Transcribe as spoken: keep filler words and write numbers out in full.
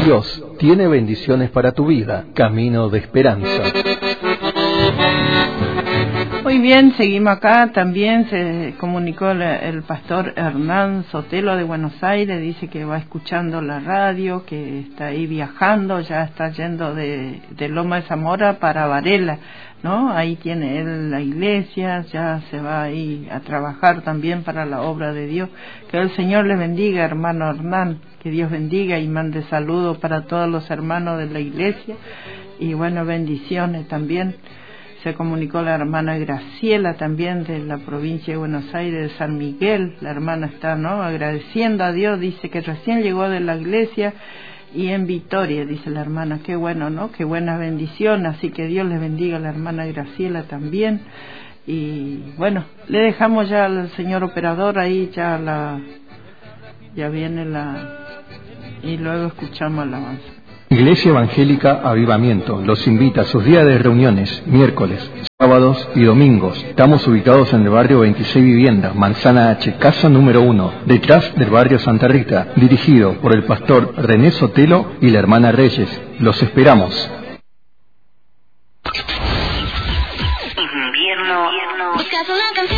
Dios tiene bendiciones para tu vida. Camino de esperanza. Muy bien, seguimos acá. También se comunicó el, el pastor Hernán Sotelo de Buenos Aires, dice que va escuchando la radio, que está ahí viajando, ya está yendo de, de Loma de Zamora para Varela, ¿no? Ahí tiene él la iglesia, ya se va ahí a trabajar también para la obra de Dios. Que el Señor le bendiga, hermano Hernán, que Dios bendiga y mande saludos para todos los hermanos de la iglesia, y bueno, bendiciones también. Se comunicó la hermana Graciela también de la provincia de Buenos Aires, de San Miguel. La hermana está, ¿no?, agradeciendo a Dios, dice que recién llegó de la iglesia y en Vitoria, dice la hermana. Qué bueno, ¿no? Qué buena bendición. Así que Dios les bendiga a la hermana Graciela también. Y bueno, le dejamos ya al señor operador ahí, ya la ya viene la y luego escuchamos la alabanza. Iglesia Evangélica Avivamiento los invita a sus días de reuniones, miércoles, sábados y domingos. Estamos ubicados en el barrio veintiséis Viviendas, Manzana H, casa número uno, detrás del barrio Santa Rita, dirigido por el pastor René Sotelo y la hermana Reyes. Los esperamos. Invierno.